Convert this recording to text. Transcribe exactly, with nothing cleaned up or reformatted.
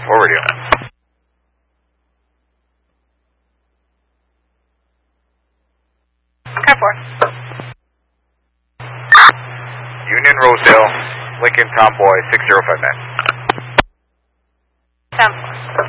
four radio. ten four. Union Rosedale, Lincoln Tomboy six zero five nine. ten four.